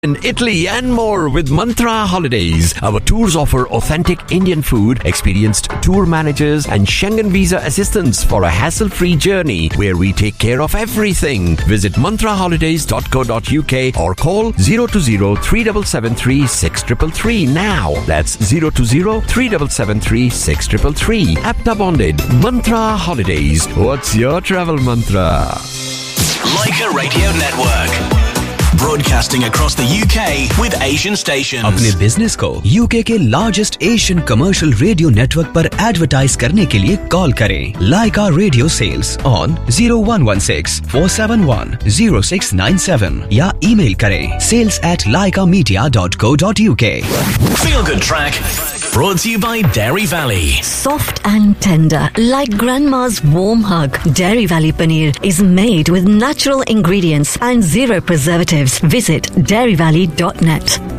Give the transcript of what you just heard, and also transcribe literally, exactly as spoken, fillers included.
in Italy and more with Mantra Holidays. Our tours offer authentic Indian food, experienced tour managers and Schengen visa assistance for a hassle-free journey where we take care of everything. Visit mantra holidays dot co dot uk or call zero two zero, three seven seven three, six three three three now. That's zero two zero, three seven seven three, six three three three. Apta bonded. Mantra Holidays. What's your travel mantra? Leica Radio Network. Broadcasting across the U K with Asian stations. अपने business को UK के largest Asian commercial radio network पर advertise करने के लिए call करें लाइका radio sales on zero one one six, four seven one, zero six nine seven या email करें sales at laika media dot co dot uk. Feel Good Track brought to you by Dairy Valley. Soft and tender, like grandma's warm hug. Dairy Valley paneer is made with natural ingredients and zero preservatives. Visit dairy valley dot net.